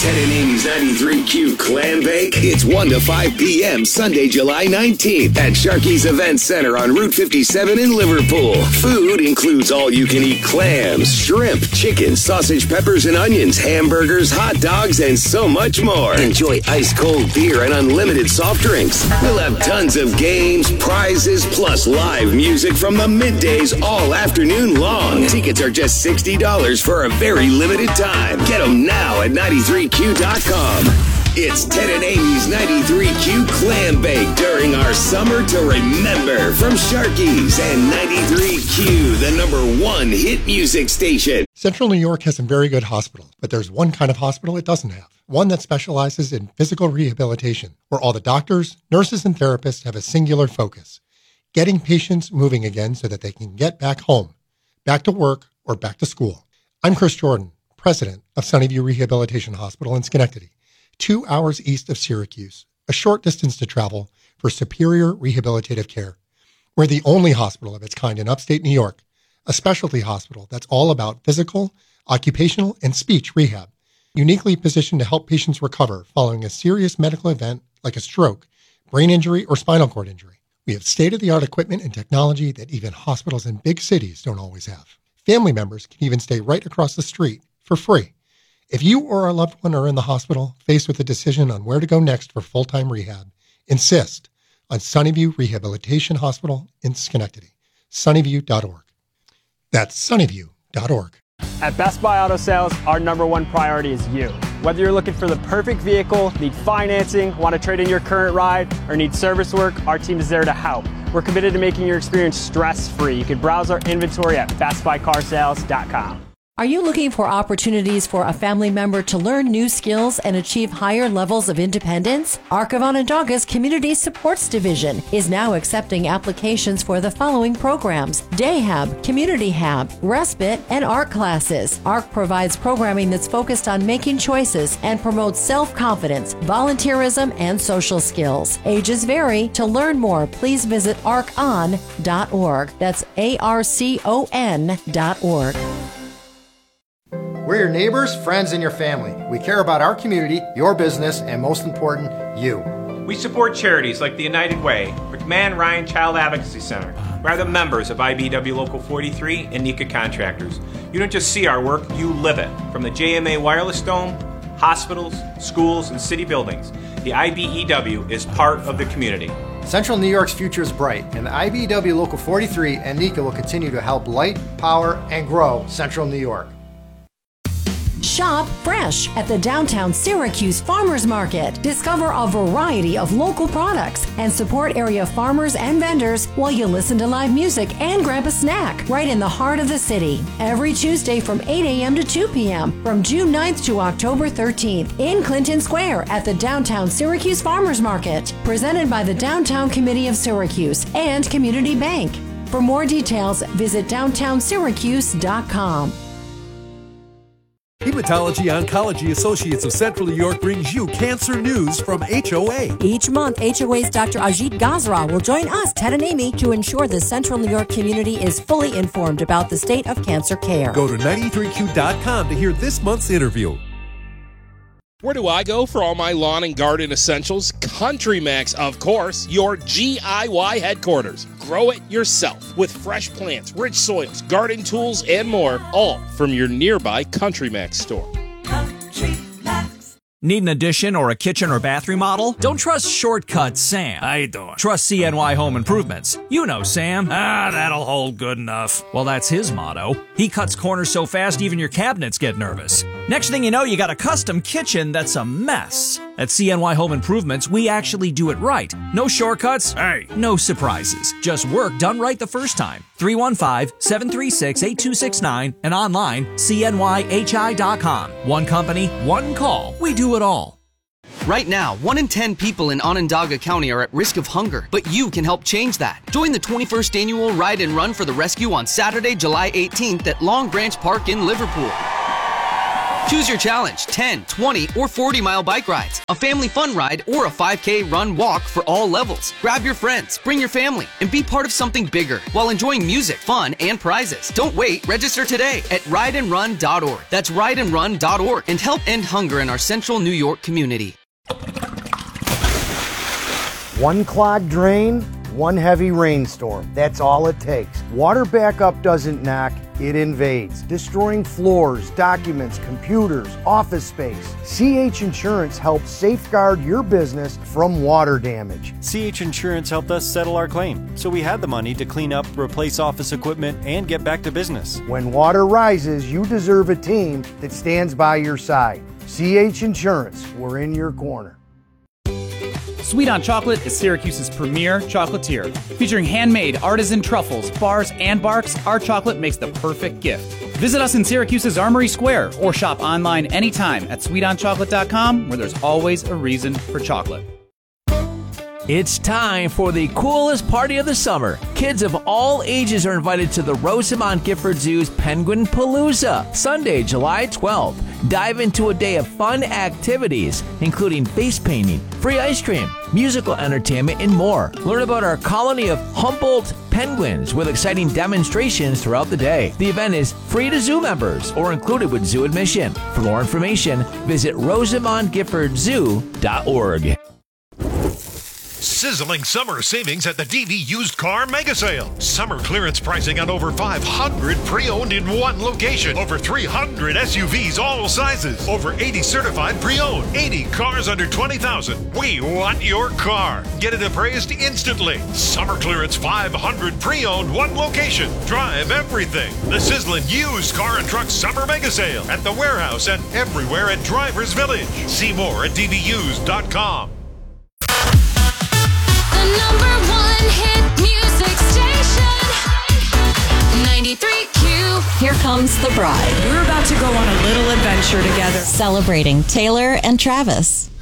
Ted and Amy's 93Q Clam Bake. It's 1 to 5 p.m. Sunday, July 19th at Sharky's Event Center on Route 57 in Liverpool. Food includes all-you-can-eat clams, shrimp, chicken, sausage, peppers, and onions, hamburgers, hot dogs, and so much more. Enjoy ice-cold beer and unlimited soft drinks. We'll have tons of games, prizes, plus live music from the middays all afternoon long. Tickets are just $60 for a very limited time. Get them now at 93Q.com. It's Ted and Amy's 93Q Clam Bake during our Summer to Remember from Sharky's and 93Q, the #1 hit music station. Central New York has some very good hospitals, but there's one kind of hospital it doesn't have. One that specializes in physical rehabilitation, where all the doctors, nurses, and therapists have a singular focus: getting patients moving again so that they can get back home, back to work, or back to school. I'm Chris Jordan, president of Sunnyview Rehabilitation Hospital in Schenectady, 2 hours east of Syracuse, a short distance to travel for superior rehabilitative care. We're the only hospital of its kind in upstate New York, a specialty hospital that's all about physical, occupational, and speech rehab, uniquely positioned to help patients recover following a serious medical event like a stroke, brain injury, or spinal cord injury. We have state-of-the-art equipment and technology that even hospitals in big cities don't always have. Family members can even stay right across the street for free. If you or a loved one are in the hospital, faced with a decision on where to go next for full-time rehab, insist on Sunnyview Rehabilitation Hospital in Schenectady. Sunnyview.org. That's Sunnyview.org. At Best Buy Auto Sales, our #1 priority is you. Whether you're looking for the perfect vehicle, need financing, want to trade in your current ride, or need service work, our team is there to help. We're committed to making your experience stress-free. You can browse our inventory at bestbuycarsales.com. Are you looking for opportunities for a family member to learn new skills and achieve higher levels of independence? ARC of Onondaga's Community Supports Division is now accepting applications for the following programs: Day Hab, Community Hab, Respite, and art classes. ARC provides programming that's focused on making choices and promotes self-confidence, volunteerism, and social skills. Ages vary. To learn more, please visit arcon.org. That's ARCON.org. We're your neighbors, friends, and your family. We care about our community, your business, and most important, you. We support charities like the United Way, McMahon Ryan Child Advocacy Center. We are the members of IBEW Local 43 and NECA Contractors. You don't just see our work, you live it. From the JMA Wireless Dome, hospitals, schools, and city buildings, the IBEW is part of the community. Central New York's future is bright, and the IBEW Local 43 and NECA will continue to help light, power, and grow Central New York. Shop fresh at the downtown Syracuse Farmers Market. Discover a variety of local products and support area farmers and vendors while you listen to live music and grab a snack right in the heart of the city. Every Tuesday from 8 a.m. to 2 p.m. from June 9th to October 13th in Clinton Square at the downtown Syracuse Farmers Market. Presented by the Downtown Committee of Syracuse and Community Bank. For more details, visit downtownsyracuse.com. Hematology Oncology Associates of Central New York brings you cancer news from HOA. Each month, HOA's Dr. Ajit Gazra will join us, Ted and Amy, to ensure the Central New York community is fully informed about the state of cancer care. Go to 93Q.com to hear this month's interview. Where do I go for all my lawn and garden essentials? Country Max, of course, your GIY headquarters. Grow it yourself with fresh plants, rich soils, garden tools, and more, all from your nearby Country Max store. Country Max. Need an addition or a kitchen or bath remodel? Don't trust Shortcut Sam. I don't. Trust CNY Home Improvements. You know Sam. That'll hold good enough. Well, that's his motto. He cuts corners so fast even your cabinets get nervous. Next thing you know, you got a custom kitchen that's a mess. At CNY Home Improvements, we actually do it right. No shortcuts, hey, no surprises. Just work done right the first time. 315-736-8269 and online, cnyhi.com. One company, one call. We do it all. Right now, 1 in 10 people in Onondaga County are at risk of hunger, but you can help change that. Join the 21st annual Ride and Run for the Rescue on Saturday, July 18th at Long Branch Park in Liverpool. Choose your challenge, 10, 20, or 40-mile bike rides, a family fun ride, or a 5K run walk for all levels. Grab your friends, bring your family, and be part of something bigger while enjoying music, fun, and prizes. Don't wait. Register today at rideandrun.org. That's rideandrun.org, and help end hunger in our central New York community. One clogged drain, one heavy rainstorm. That's all it takes. Water backup doesn't knock, it invades, destroying floors, documents, computers, office space. CH Insurance helps safeguard your business from water damage. CH Insurance helped us settle our claim, so we had the money to clean up, replace office equipment, and get back to business. When water rises, you deserve a team that stands by your side. CH Insurance, we're in your corner. Sweet on Chocolate is Syracuse's premier chocolatier. Featuring handmade artisan truffles, bars, and barks, our chocolate makes the perfect gift. Visit us in Syracuse's Armory Square or shop online anytime at sweetonchocolate.com, where there's always a reason for chocolate. It's time for the coolest party of the summer. Kids of all ages are invited to the Rosamond Gifford Zoo's Penguin Palooza, Sunday, July 12th. Dive into a day of fun activities, including face painting, free ice cream, musical entertainment, and more. Learn about our colony of Humboldt penguins with exciting demonstrations throughout the day. The event is free to zoo members or included with zoo admission. For more information, visit rosamondgiffordzoo.org. Sizzling summer savings at the DV Used Car Mega Sale. Summer clearance pricing on over 500 pre-owned in one location. Over 300 SUVs, all sizes. Over 80 certified pre-owned. 80 cars under $20,000. We want your car. Get it appraised instantly. Summer clearance 500 pre-owned, one location. Drive everything. The sizzling Used Car and Truck Summer Mega Sale at the warehouse and everywhere at Drivers Village. See more at dvused.com. Number one hit music station, 93Q. Here comes the bride. We're about to go on a little adventure together. Celebrating Taylor and Travis.